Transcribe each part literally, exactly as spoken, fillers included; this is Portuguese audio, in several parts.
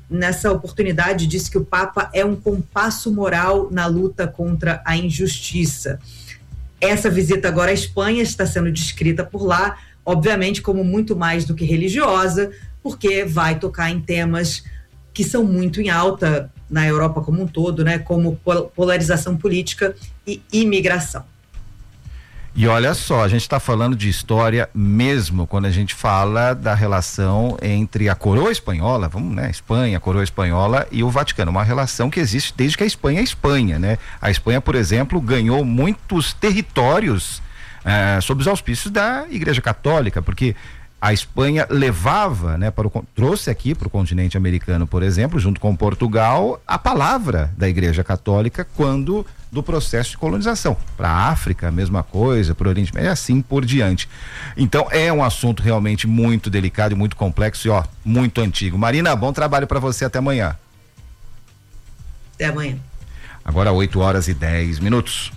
nessa oportunidade, disse que o Papa é um compasso moral na luta contra a injustiça. Essa visita agora à Espanha está sendo descrita por lá, obviamente, como muito mais do que religiosa, porque vai tocar em temas que são muito em alta na Europa como um todo, né, como polarização política e imigração. E olha só, a gente está falando de história mesmo quando a gente fala da relação entre a coroa espanhola, vamos, né, Espanha, a coroa espanhola e o Vaticano, uma relação que existe desde que a Espanha é Espanha, né? A Espanha, por exemplo, ganhou muitos territórios eh, sob os auspícios da Igreja Católica, porque a Espanha levava, né, para o, trouxe aqui para o continente americano, por exemplo, junto com Portugal, a palavra da Igreja Católica quando do processo de colonização. Para a África, a mesma coisa, para o Oriente Médio, e assim por diante. Então é um assunto realmente muito delicado e muito complexo e ó, muito antigo. Marina, bom trabalho para você, até amanhã. Até amanhã. Agora oito horas e dez minutos.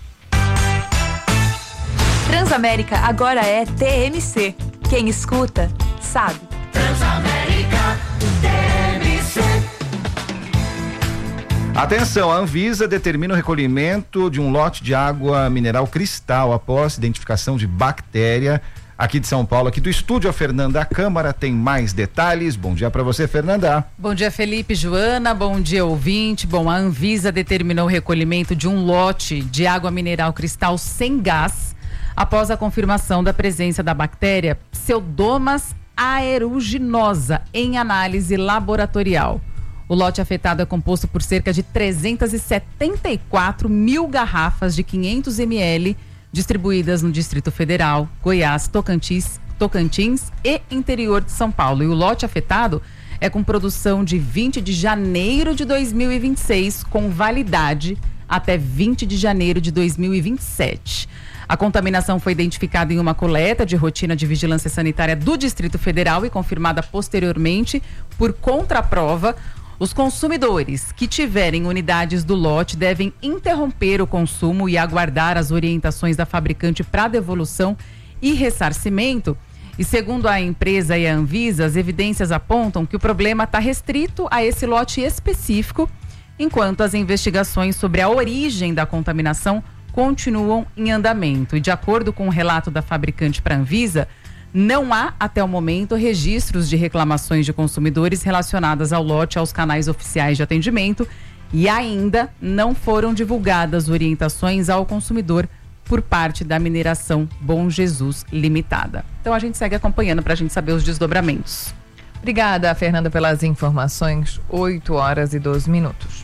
Transamérica agora é T M C. Quem escuta, sabe. Transamérica T M C. Atenção, a Anvisa determina o recolhimento de um lote de água mineral Cristal após identificação de bactéria aqui de São Paulo, aqui do estúdio. A Fernanda Câmara tem mais detalhes. Bom dia para você, Fernanda. Bom dia, Felipe, Joana, bom dia, ouvinte. Bom, a Anvisa determinou o recolhimento de um lote de água mineral Cristal sem gás após a confirmação da presença da bactéria Pseudomonas aeruginosa em análise laboratorial. O lote afetado é composto por cerca de trezentas e setenta e quatro mil garrafas de quinhentos mililitros distribuídas no Distrito Federal, Goiás, Tocantins, Tocantins e interior de São Paulo. E o lote afetado é com produção de vinte de janeiro de dois mil e vinte e seis, com validade até vinte de janeiro de dois mil e vinte e sete. A contaminação foi identificada em uma coleta de rotina de vigilância sanitária do Distrito Federal e confirmada posteriormente por contraprova. Os consumidores que tiverem unidades do lote devem interromper o consumo e aguardar as orientações da fabricante para devolução e ressarcimento. E segundo a empresa e a Anvisa, as evidências apontam que o problema está restrito a esse lote específico, enquanto as investigações sobre a origem da contaminação continuam em andamento. E de acordo com o relato da fabricante para a Anvisa, não há, até o momento, registros de reclamações de consumidores relacionadas ao lote aos canais oficiais de atendimento e ainda não foram divulgadas orientações ao consumidor por parte da mineração Bom Jesus Limitada. Então a gente segue acompanhando para a gente saber os desdobramentos. Obrigada, Fernanda, pelas informações. oito horas e doze minutos.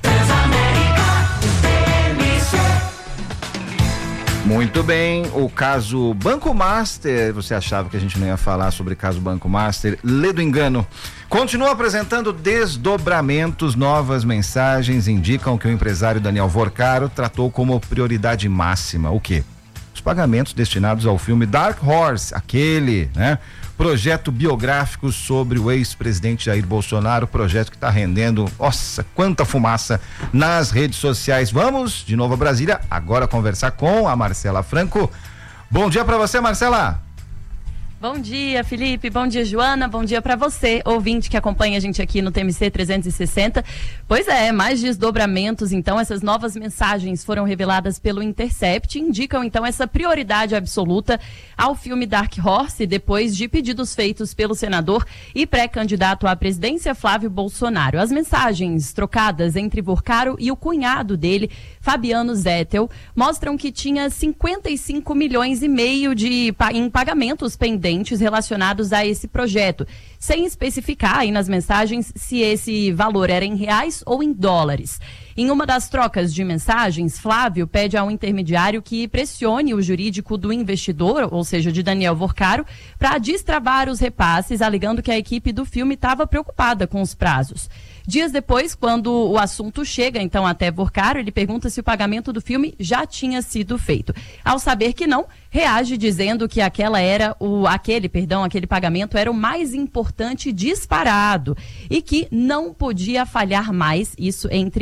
Muito bem, o caso Banco Master, você achava que a gente não ia falar sobre o caso Banco Master, lê do engano. Continua apresentando desdobramentos, novas mensagens indicam que o empresário Daniel Vorcaro tratou como prioridade máxima, o quê? Os pagamentos destinados ao filme Dark Horse, aquele, né? Projeto biográfico sobre o ex-presidente Jair Bolsonaro, projeto que está rendendo, nossa, quanta fumaça nas redes sociais. Vamos de novo a Brasília, agora conversar com a Marcela Franco. Bom dia para você, Marcela. Bom dia, Felipe, bom dia, Joana, bom dia para você, ouvinte que acompanha a gente aqui no T M C trezentos e sessenta. Pois é, mais desdobramentos, então, essas novas mensagens foram reveladas pelo Intercept, indicam então essa prioridade absoluta ao filme Dark Horse, depois de pedidos feitos pelo senador e pré-candidato à presidência Flávio Bolsonaro. As mensagens trocadas entre Vorcaro e o cunhado dele, Fabiano Zettel, mostram que tinha cinquenta e cinco milhões e meio de, em pagamentos pendentes relacionados a esse projeto, sem especificar aí nas mensagens se esse valor era em reais ou em dólares. Em uma das trocas de mensagens, Flávio pede ao intermediário que pressione o jurídico do investidor, ou seja, de Daniel Vorcaro, para destravar os repasses, alegando que a equipe do filme estava preocupada com os prazos. Dias depois, quando o assunto chega então até Vorcaro, ele pergunta se o pagamento do filme já tinha sido feito. Ao saber que não, reage dizendo que aquela era o, aquele, perdão, aquele pagamento era o mais importante disparado e que não podia falhar mais, isso entre aspas.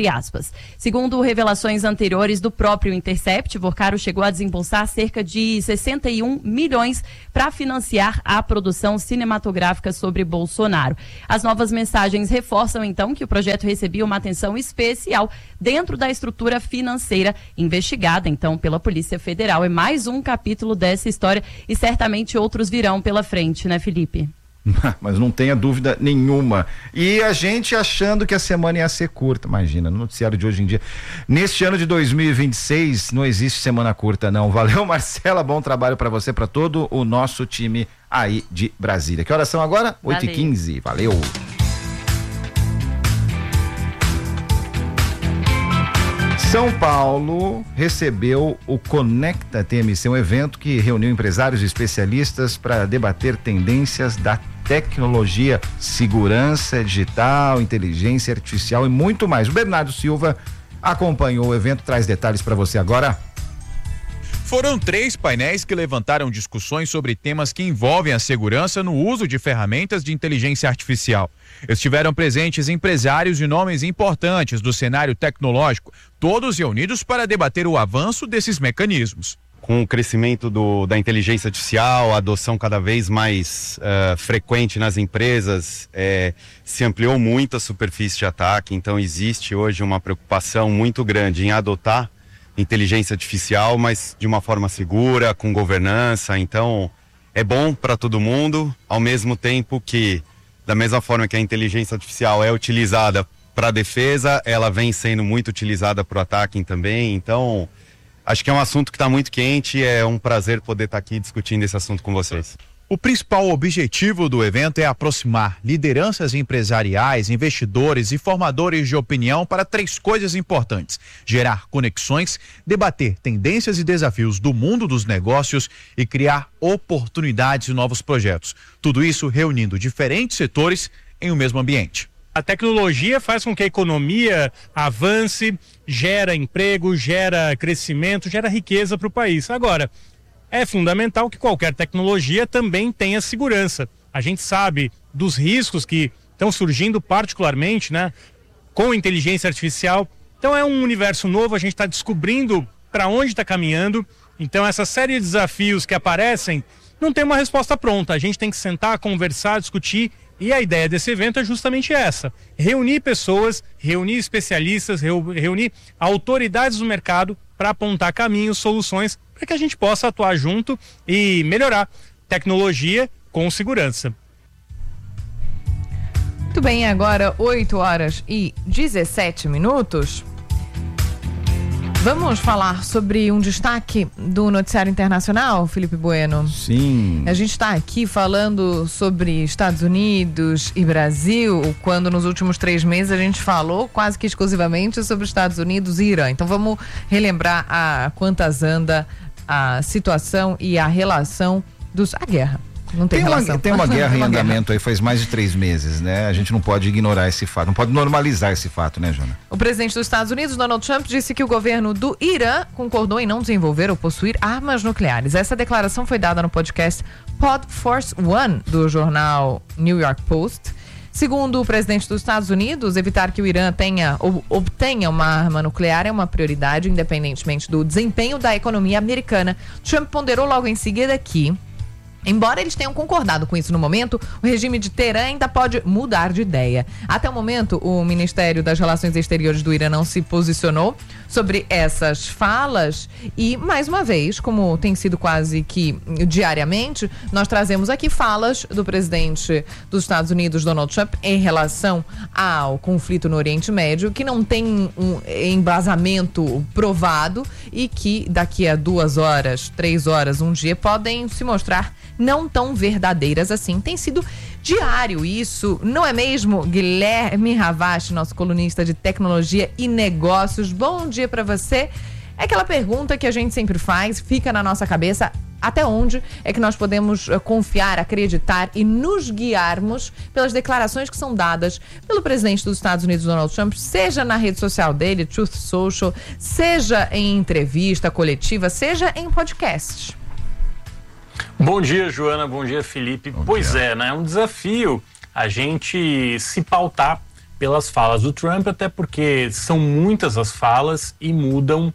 armas. Segundo revelações anteriores do próprio Intercept, Porcaro chegou a desembolsar cerca de sessenta e um milhões para financiar a produção cinematográfica sobre Bolsonaro. As novas mensagens reforçam, então, que o projeto recebia uma atenção especial dentro da estrutura financeira investigada, então, pela Polícia Federal. É mais um capítulo dessa história e certamente outros virão pela frente, né, Felipe? Mas não tenha dúvida nenhuma. E a gente achando que a semana ia ser curta, imagina, no noticiário de hoje em dia. Neste ano de dois mil e vinte e seis não existe semana curta, não. Valeu, Marcela, bom trabalho para você, para todo o nosso time aí de Brasília. Que horas são agora? oito e quinze. Valeu. São Paulo recebeu o Conecta T M C, um evento que reuniu empresários e especialistas para debater tendências da tecnologia, segurança digital, inteligência artificial e muito mais. O Bernardo Silva acompanhou o evento, traz detalhes para você agora. Foram três painéis que levantaram discussões sobre temas que envolvem a segurança no uso de ferramentas de inteligência artificial. Estiveram presentes empresários e nomes importantes do cenário tecnológico, todos reunidos para debater o avanço desses mecanismos. Com o crescimento do, da inteligência artificial, a adoção cada vez mais uh, frequente nas empresas, é, se ampliou muito a superfície de ataque, então existe hoje uma preocupação muito grande em adotar inteligência artificial, mas de uma forma segura, com governança. Então é bom para todo mundo, ao mesmo tempo que, da mesma forma que a inteligência artificial é utilizada para a defesa, ela vem sendo muito utilizada para o ataque também. Então acho que é um assunto que está muito quente, é um prazer poder estar tá aqui discutindo esse assunto com vocês. O principal objetivo do evento é aproximar lideranças empresariais, investidores e formadores de opinião para três coisas importantes: gerar conexões, debater tendências e desafios do mundo dos negócios e criar oportunidades e novos projetos. Tudo isso reunindo diferentes setores em um mesmo ambiente. A tecnologia faz com que a economia avance, gera emprego, gera crescimento, gera riqueza para o país. Agora, é fundamental que qualquer tecnologia também tenha segurança. A gente sabe dos riscos que estão surgindo particularmente, né, com inteligência artificial. Então é um universo novo, a gente está descobrindo para onde está caminhando. Então essa série de desafios que aparecem não tem uma resposta pronta. A gente tem que sentar, conversar, discutir. E a ideia desse evento é justamente essa: reunir pessoas, reunir especialistas, reunir autoridades do mercado para apontar caminhos, soluções, para que a gente possa atuar junto e melhorar tecnologia com segurança. Muito bem, agora oito horas e dezessete minutos. Vamos falar sobre um destaque do noticiário internacional, Felipe Bueno? Sim. A gente está aqui falando sobre Estados Unidos e Brasil, quando nos últimos três meses a gente falou quase que exclusivamente sobre Estados Unidos e Irã. Então vamos relembrar a quantas anda a situação e a relação dos... a guerra. Não tem, tem relação. Uma, tem uma guerra em uma andamento guerra. aí faz mais de três meses, né? A gente não pode ignorar esse fato, não pode normalizar esse fato, né, Jana? O presidente dos Estados Unidos, Donald Trump, disse que o governo do Irã concordou em não desenvolver ou possuir armas nucleares. Essa declaração foi dada no podcast Pod Force One, do jornal New York Post. Segundo o presidente dos Estados Unidos, evitar que o Irã tenha ou obtenha uma arma nuclear é uma prioridade, independentemente do desempenho da economia americana. Trump ponderou logo em seguida que, embora eles tenham concordado com isso no momento, o regime de Teherã ainda pode mudar de ideia. Até o momento, o Ministério das Relações Exteriores do Irã não se posicionou sobre essas falas e, mais uma vez, como tem sido quase que diariamente, nós trazemos aqui falas do presidente dos Estados Unidos, Donald Trump, em relação ao conflito no Oriente Médio, que não tem um embasamento provado e que daqui a duas horas, três horas, um dia, podem se mostrar não tão verdadeiras assim. Tem sido diário isso, não é mesmo? Guilherme Ravache, nosso colunista de tecnologia e negócios, bom dia para você. É aquela pergunta que a gente sempre faz, fica na nossa cabeça: até onde é que nós podemos uh, confiar, acreditar e nos guiarmos pelas declarações que são dadas pelo presidente dos Estados Unidos, Donald Trump, seja na rede social dele, Truth Social, seja em entrevista coletiva, seja em podcast? Bom dia, Joana. Bom dia, Felipe. Bom pois dia. é, né? É um desafio a gente se pautar pelas falas do Trump, até porque são muitas as falas e mudam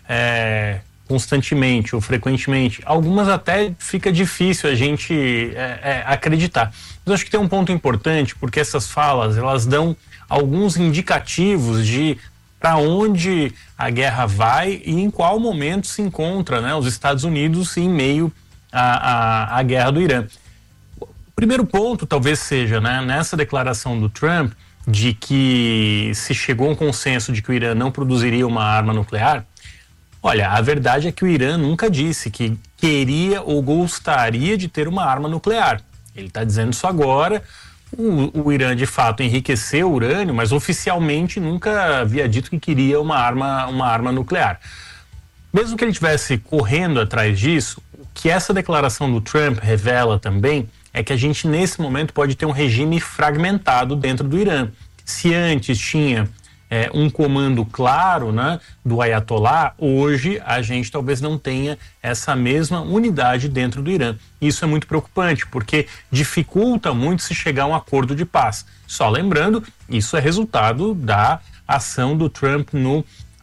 é, constantemente ou frequentemente. Algumas até fica difícil a gente é, é, acreditar. Mas acho que tem um ponto importante, porque essas falas, elas dão alguns indicativos de para onde a guerra vai e em qual momento se encontra, né, os Estados Unidos em meio à, à, à guerra do Irã. O primeiro ponto talvez seja, né, nessa declaração do Trump de que se chegou a um consenso de que o Irã não produziria uma arma nuclear. Olha, a verdade é que o Irã nunca disse que queria ou gostaria de ter uma arma nuclear. Ele está dizendo isso agora. O, o Irã, de fato, enriqueceu o urânio, mas oficialmente nunca havia dito que queria uma arma, uma arma nuclear. Mesmo que ele estivesse correndo atrás disso, o que essa declaração do Trump revela também é que a gente, nesse momento, pode ter um regime fragmentado dentro do Irã. Se antes tinha É, um comando claro, né, do Ayatollah, hoje a gente talvez não tenha essa mesma unidade dentro do Irã. Isso é muito preocupante, porque dificulta muito se chegar a um acordo de paz. Só lembrando, isso é resultado da ação do Trump no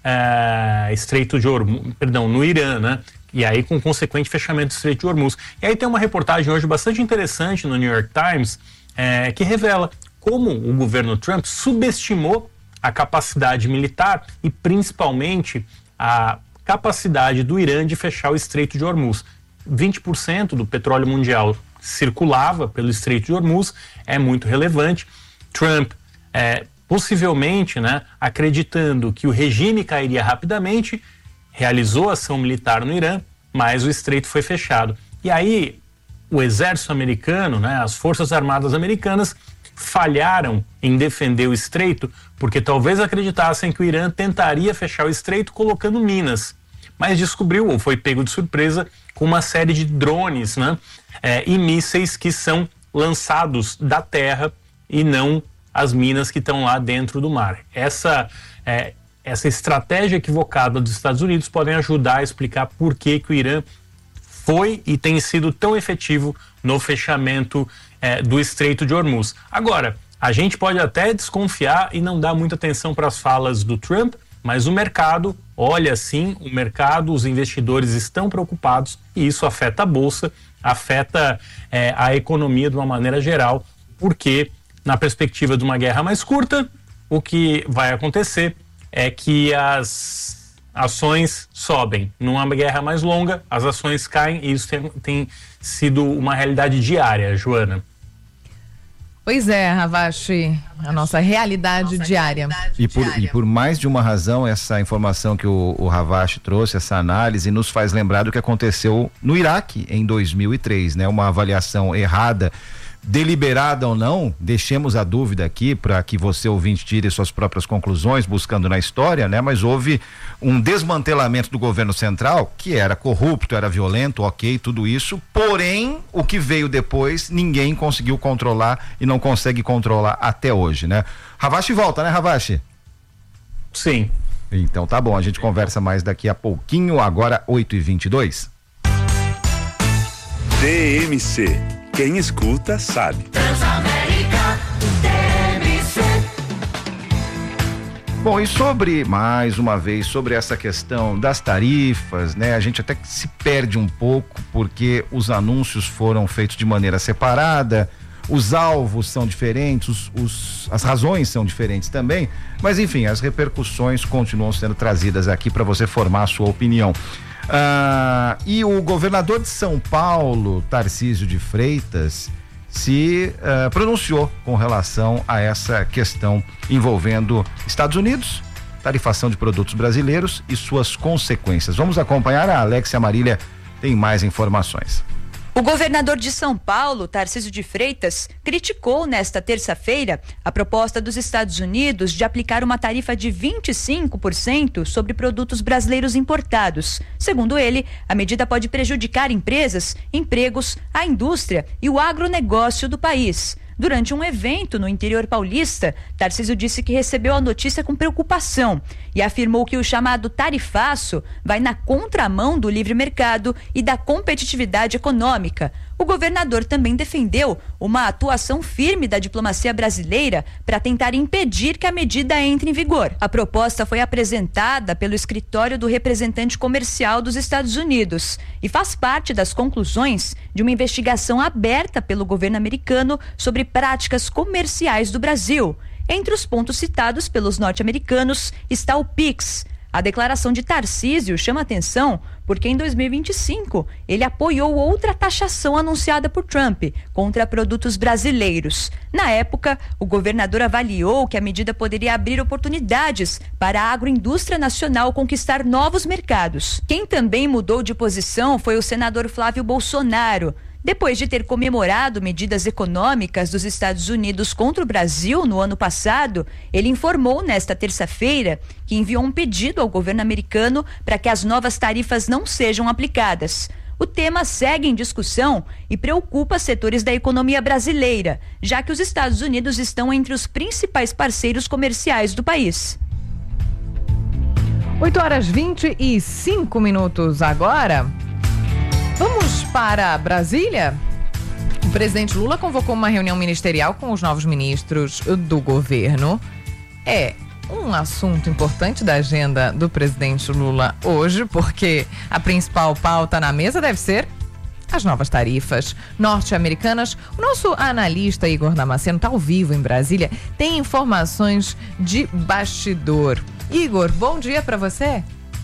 é, Estreito de Hormuz, perdão, no Irã, né? E aí com consequente fechamento do Estreito de Hormuz. E aí tem uma reportagem hoje bastante interessante no New York Times é, que revela como o governo Trump subestimou a capacidade militar e principalmente a capacidade do Irã de fechar o Estreito de Hormuz. vinte por cento do petróleo mundial circulava pelo Estreito de Hormuz, é muito relevante. Trump, é, possivelmente, né, acreditando que o regime cairia rapidamente, realizou ação militar no Irã, mas o Estreito foi fechado. E aí o exército americano, né, as forças armadas americanas, falharam em defender o Estreito porque talvez acreditassem que o Irã tentaria fechar o Estreito colocando minas, mas descobriu ou foi pego de surpresa com uma série de drones, né, é, e mísseis que são lançados da terra e não as minas que estão lá dentro do mar. Essa, é, essa estratégia equivocada dos Estados Unidos podem ajudar a explicar por que, que o Irã foi e tem sido tão efetivo no fechamento é, do Estreito de Hormuz. Agora, a gente pode até desconfiar e não dar muita atenção para as falas do Trump, mas o mercado olha sim, o mercado, os investidores estão preocupados e isso afeta a bolsa, afeta é, a economia de uma maneira geral, porque na perspectiva de uma guerra mais curta, o que vai acontecer é que as ações sobem. Numa guerra mais longa, as ações caem e isso tem, tem sido uma realidade diária, Joana. Pois é, Ravache, a nossa realidade nossa diária. Realidade e, por, diária. E por mais de uma razão, essa informação que o, o Ravache trouxe, essa análise, nos faz lembrar do que aconteceu no Iraque em dois mil e três, né? Uma avaliação errada, deliberada ou não, deixemos a dúvida aqui para que você, ouvinte, tire suas próprias conclusões, buscando na história, né? Mas houve um desmantelamento do governo central, que era corrupto, era violento, ok, tudo isso, porém, o que veio depois, ninguém conseguiu controlar e não consegue controlar até hoje, né? Ravache volta, né, Ravache? Sim. Então tá bom, a gente conversa mais daqui a pouquinho, agora oito e vinte e dois. T M C. Quem escuta sabe. Transamérica, T M C. Bom, e sobre, mais uma vez, sobre essa questão das tarifas, né? A gente até se perde um pouco porque os anúncios foram feitos de maneira separada, os alvos são diferentes, os, os, as razões são diferentes também, mas enfim, as repercussões continuam sendo trazidas aqui para você formar a sua opinião. Ah, e o governador de São Paulo, Tarcísio de Freitas, se uh, pronunciou com relação a essa questão envolvendo Estados Unidos, tarifação de produtos brasileiros e suas consequências. Vamos acompanhar, a Alexia Marília tem mais informações. O governador de São Paulo, Tarcísio de Freitas, criticou nesta terça-feira a proposta dos Estados Unidos de aplicar uma tarifa de vinte e cinco por cento sobre produtos brasileiros importados. Segundo ele, a medida pode prejudicar empresas, empregos, a indústria e o agronegócio do país. Durante um evento no interior paulista, Tarcísio disse que recebeu a notícia com preocupação e afirmou que o chamado tarifaço vai na contramão do livre mercado e da competitividade econômica. O governador também defendeu uma atuação firme da diplomacia brasileira para tentar impedir que a medida entre em vigor. A proposta foi apresentada pelo escritório do representante comercial dos Estados Unidos e faz parte das conclusões de uma investigação aberta pelo governo americano sobre práticas comerciais do Brasil. Entre os pontos citados pelos norte-americanos está o PIX. A declaração de Tarcísio chama atenção porque em dois mil e vinte e cinco ele apoiou outra taxação anunciada por Trump contra produtos brasileiros. Na época, o governador avaliou que a medida poderia abrir oportunidades para a agroindústria nacional conquistar novos mercados. Quem também mudou de posição foi o senador Flávio Bolsonaro. Depois de ter comemorado medidas econômicas dos Estados Unidos contra o Brasil no ano passado, ele informou nesta terça-feira que enviou um pedido ao governo americano para que as novas tarifas não sejam aplicadas. O tema segue em discussão e preocupa setores da economia brasileira, já que os Estados Unidos estão entre os principais parceiros comerciais do país. oito horas e vinte e cinco minutos agora. Vamos para Brasília? O presidente Lula convocou uma reunião ministerial com os novos ministros do governo. É um assunto importante da agenda do presidente Lula hoje, porque a principal pauta na mesa deve ser as novas tarifas norte-americanas. O nosso analista Igor Damasceno está ao vivo em Brasília, tem informações de bastidor. Igor, bom dia para você.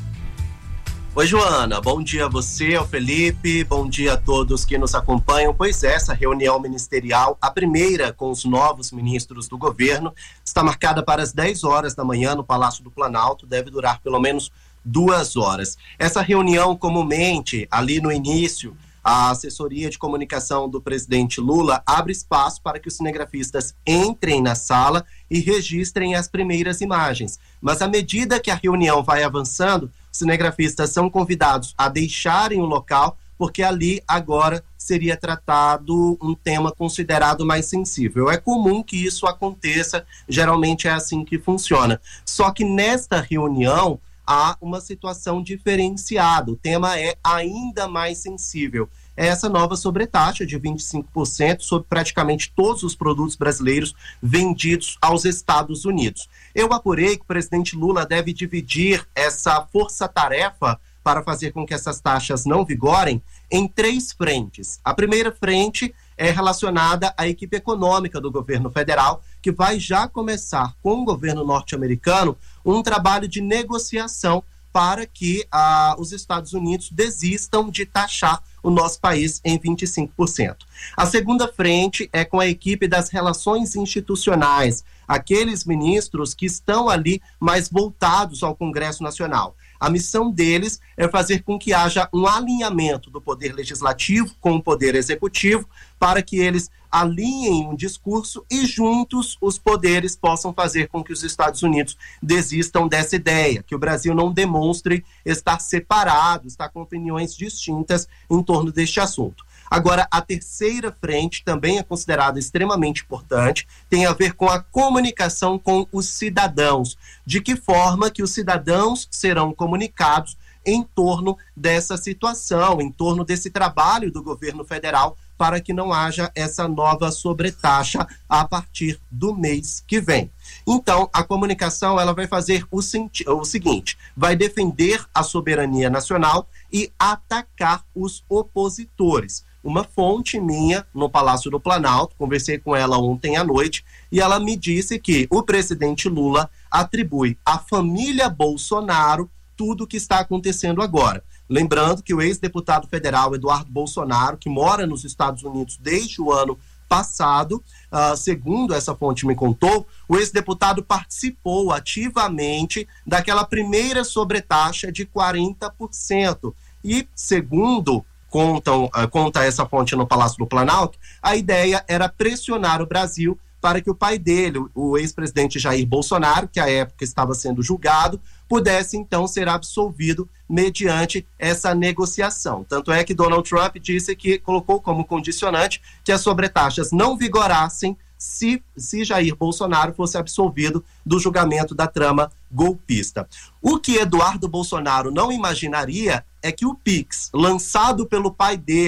Oi, Joana, bom dia a você, ao Felipe, bom dia a todos que nos acompanham. Pois é, essa reunião ministerial, a primeira com os novos ministros do governo, está marcada para as dez horas da manhã no Palácio do Planalto, deve durar pelo menos duas horas. Essa reunião, comumente, ali no início, a assessoria de comunicação do presidente Lula abre espaço para que os cinegrafistas entrem na sala e registrem as primeiras imagens. Mas à medida que a reunião vai avançando, os cinegrafistas são convidados a deixarem o local, porque ali agora seria tratado um tema considerado mais sensível. É comum que isso aconteça, geralmente é assim que funciona. Só que nesta reunião há uma situação diferenciada, o tema é ainda mais sensível. É essa nova sobretaxa de vinte e cinco por cento sobre praticamente todos os produtos brasileiros vendidos aos Estados Unidos. Eu apurei que o presidente Lula deve dividir essa força-tarefa para fazer com que essas taxas não vigorem em três frentes. A primeira frente é relacionada à equipe econômica do governo federal, que vai já começar com o governo norte-americano um trabalho de negociação para que ah, os Estados Unidos desistam de taxar o nosso país em vinte e cinco por cento. A segunda frente é com a equipe das relações institucionais, aqueles ministros que estão ali mais voltados ao Congresso Nacional. A missão deles é fazer com que haja um alinhamento do poder legislativo com o poder executivo para que eles alinhem um discurso e juntos os poderes possam fazer com que os Estados Unidos desistam dessa ideia, que o Brasil não demonstre estar separado, estar com opiniões distintas em torno deste assunto. Agora, a terceira frente também é considerada extremamente importante, tem a ver com a comunicação com os cidadãos. De que forma que os cidadãos serão comunicados em torno dessa situação, em torno desse trabalho do governo federal, para que não haja essa nova sobretaxa a partir do mês que vem. Então, a comunicação ela vai fazer o, o seguinte, vai defender a soberania nacional e atacar os opositores. Uma fonte minha no Palácio do Planalto, conversei com ela ontem à noite, e ela me disse que o presidente Lula atribui à família Bolsonaro tudo o que está acontecendo agora. Lembrando que o ex-deputado federal Eduardo Bolsonaro, que mora nos Estados Unidos desde o ano passado, uh, segundo essa fonte me contou, o ex-deputado participou ativamente daquela primeira sobretaxa de quarenta por cento. E, segundo contam, uh, conta essa fonte no Palácio do Planalto, a ideia era pressionar o Brasil para que o pai dele, o ex-presidente Jair Bolsonaro, que à época estava sendo julgado, pudesse então ser absolvido mediante essa negociação. Tanto é que Donald Trump disse que colocou como condicionante que as sobretaxas não vigorassem se, se Jair Bolsonaro fosse absolvido do julgamento da trama golpista. O que Eduardo Bolsonaro não imaginaria é que o PIX, lançado pelo pai dele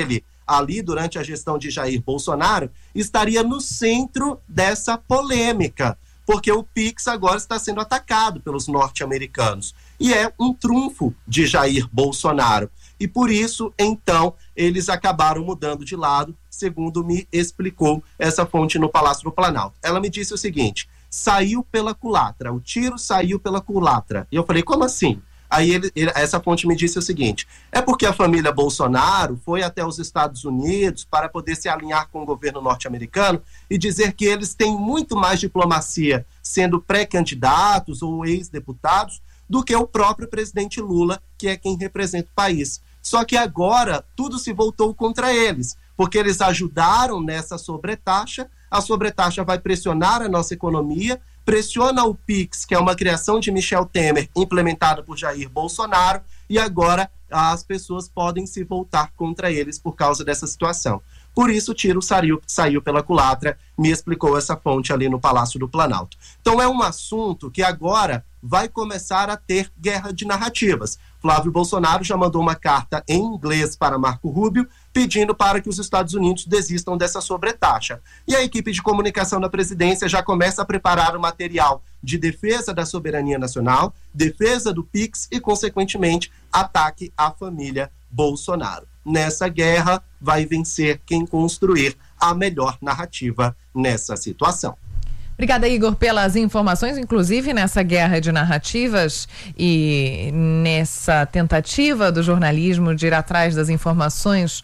ali durante a gestão de Jair Bolsonaro, estaria no centro dessa polêmica, porque o Pix agora está sendo atacado pelos norte-americanos. E é um trunfo de Jair Bolsonaro. E por isso, então, eles acabaram mudando de lado, segundo me explicou essa fonte no Palácio do Planalto. Ela me disse o seguinte: saiu pela culatra, o tiro saiu pela culatra. E eu falei, como assim? Aí ele, ele, essa fonte me disse o seguinte: é porque a família Bolsonaro foi até os Estados Unidos para poder se alinhar com o governo norte-americano e dizer que eles têm muito mais diplomacia sendo pré-candidatos ou ex-deputados do que o próprio presidente Lula, que é quem representa o país. Só que agora tudo se voltou contra eles, porque eles ajudaram nessa sobretaxa, a sobretaxa vai pressionar a nossa economia, pressiona o Pix, que é uma criação de Michel Temer, implementada por Jair Bolsonaro, e agora as pessoas podem se voltar contra eles por causa dessa situação. Por isso o tiro saiu, saiu pela culatra, me explicou essa fonte ali no Palácio do Planalto. Então é um assunto que agora vai começar a ter guerra de narrativas. Flávio Bolsonaro já mandou uma carta em inglês para Marco Rubio, pedindo para que os Estados Unidos desistam dessa sobretaxa. E a equipe de comunicação da presidência já começa a preparar o material de defesa da soberania nacional, defesa do Pix e, consequentemente, ataque à família Bolsonaro. Nessa guerra, vai vencer quem construir a melhor narrativa nessa situação. Obrigada, Igor, pelas informações, inclusive nessa guerra de narrativas e nessa tentativa do jornalismo de ir atrás das informações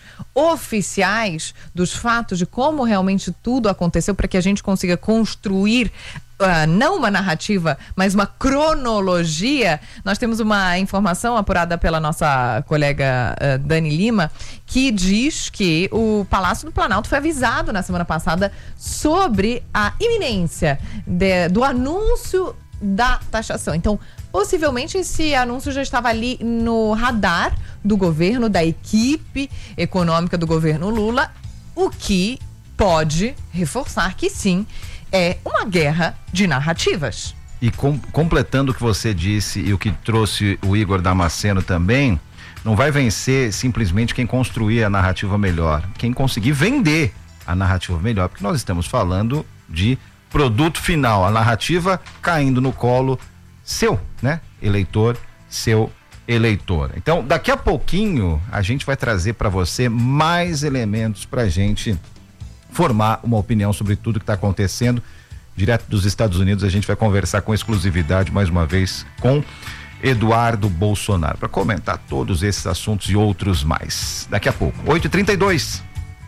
oficiais, dos fatos, de como realmente tudo aconteceu, para que a gente consiga construir Uh, não uma narrativa, mas uma cronologia. Nós temos uma informação apurada pela nossa colega uh, Dani Lima, que diz que o Palácio do Planalto foi avisado na semana passada sobre a iminência de, do anúncio da taxação. Então, possivelmente esse anúncio já estava ali no radar do governo, da equipe econômica do governo Lula, o que pode reforçar que sim, é uma guerra de narrativas. E com, completando o que você disse e o que trouxe o Igor Damasceno também, não vai vencer simplesmente quem construir a narrativa melhor, quem conseguir vender a narrativa melhor, porque nós estamos falando de produto final, a narrativa caindo no colo seu, né? Eleitor, seu eleitor. Então, daqui a pouquinho a gente vai trazer para você mais elementos para a gente formar uma opinião sobre tudo que está acontecendo. Direto dos Estados Unidos, a gente vai conversar com exclusividade mais uma vez com Eduardo Bolsonaro para comentar todos esses assuntos e outros mais. Daqui a pouco, oito e trinta e dois.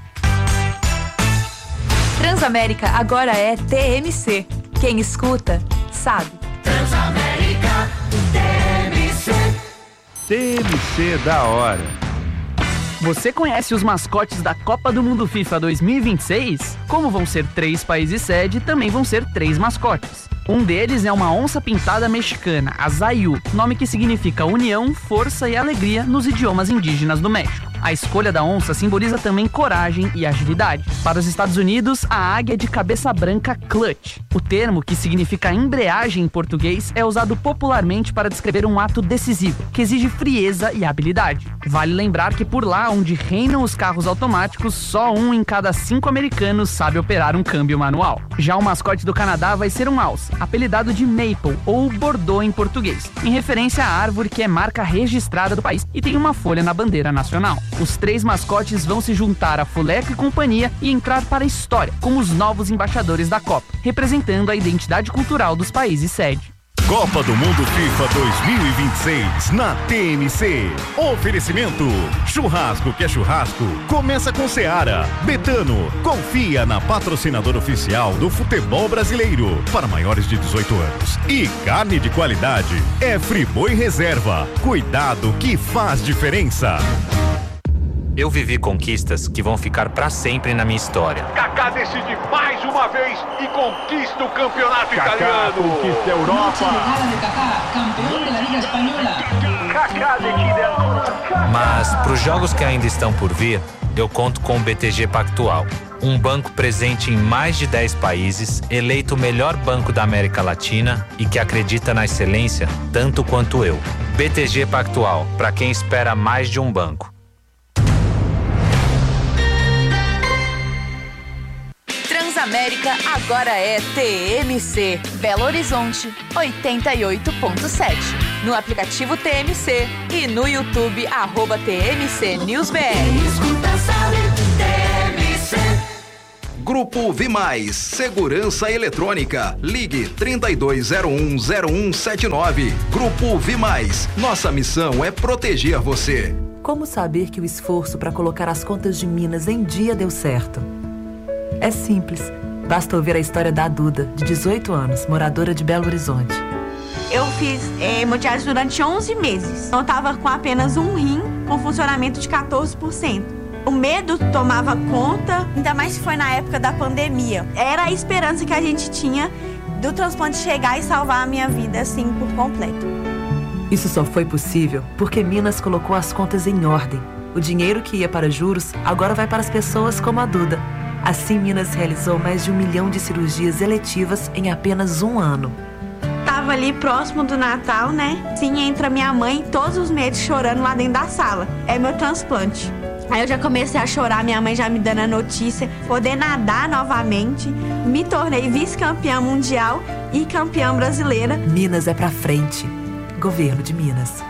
Transamérica agora é T M C. Quem escuta, sabe. Transamérica, T M C. T M C da hora. Você conhece os mascotes da Copa do Mundo FIFA dois mil e vinte e seis? Como vão ser três países sede, também vão ser três mascotes. Um deles é uma onça pintada mexicana, a Zayu, nome que significa união, força e alegria nos idiomas indígenas do México. A escolha da onça simboliza também coragem e agilidade. Para os Estados Unidos, a águia de cabeça branca clutch. O termo, que significa embreagem em português, é usado popularmente para descrever um ato decisivo, que exige frieza e habilidade. Vale lembrar que por lá, onde reinam os carros automáticos, só um em cada cinco americanos sabe operar um câmbio manual. Já o mascote do Canadá vai ser um alce, apelidado de Maple, ou Bordeaux em português, em referência à árvore que é marca registrada do país e tem uma folha na bandeira nacional. Os três mascotes vão se juntar a Fuleco e companhia e entrar para a história como os novos embaixadores da Copa, representando a identidade cultural dos países sede. Copa do Mundo FIFA dois mil e vinte e seis na T M C. Oferecimento: churrasco que é churrasco, começa com Seara. Betano, confia na patrocinadora oficial do futebol brasileiro para maiores de dezoito anos. E carne de qualidade é Friboi Reserva. Cuidado que faz diferença. Eu vivi conquistas que vão ficar pra sempre na minha história. Kaká decide mais uma vez e conquista o campeonato Kaká italiano. conquista a Europa. Mas pros jogos que ainda estão por vir, eu conto com o B T G Pactual, um banco presente em mais de dez países, eleito o melhor banco da América Latina e que acredita na excelência tanto quanto eu. B T G Pactual, para quem espera mais de um banco. Transamérica agora é T M C. Belo Horizonte, oitenta e oito ponto sete. No aplicativo T M C e no YouTube, arroba T M C News B R. Quem escuta sabe, T M C. Grupo Vimais, Segurança Eletrônica. Ligue trinta e dois zero um zero um sete nove. Grupo Vimais, nossa missão é proteger você. Como saber que o esforço para colocar as contas de Minas em dia deu certo? É simples. Basta ouvir a história da Duda, de dezoito anos, moradora de Belo Horizonte. Eu fiz é, hemodiálise durante onze meses. Eu estava com apenas um rim, com funcionamento de quatorze por cento. O medo tomava conta, ainda mais se foi na época da pandemia. Era a esperança que a gente tinha do transplante chegar e salvar a minha vida, assim, por completo. Isso só foi possível porque Minas colocou as contas em ordem. O dinheiro que ia para juros agora vai para as pessoas como a Duda. Assim, Minas realizou mais de um milhão de cirurgias eletivas em apenas um ano. Tava ali próximo do Natal, né? Sim, entra minha mãe todos os meses chorando lá dentro da sala. É meu transplante. Aí eu já comecei a chorar, minha mãe já me dando a notícia, poder nadar novamente. Me tornei vice-campeã mundial e campeã brasileira. Minas é pra frente. Governo de Minas.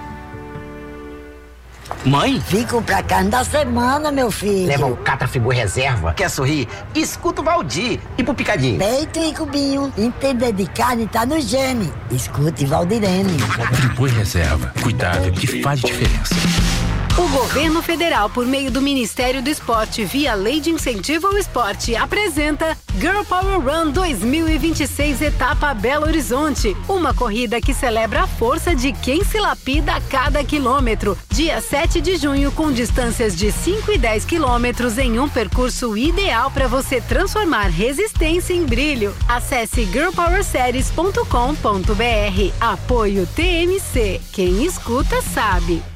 Mãe? Fico pra carne da semana, meu filho. Leva o Catrafibu Reserva. Quer sorrir? Escuta o Valdir. E pro Picadinho? Peito e cubinho. Entender de carne tá no gene. Escute Valdirene. Catrafibu Reserva. Cuidado que faz diferença. O governo federal, por meio do Ministério do Esporte, via Lei de Incentivo ao Esporte, apresenta Girl Power Run dois mil e vinte e seis, etapa Belo Horizonte. Uma corrida que celebra a força de quem se lapida a cada quilômetro. Dia sete de junho, com distâncias de cinco e dez quilômetros em um percurso ideal para você transformar resistência em brilho. Acesse girl power series ponto com ponto b r. Apoio T M C. Quem escuta sabe.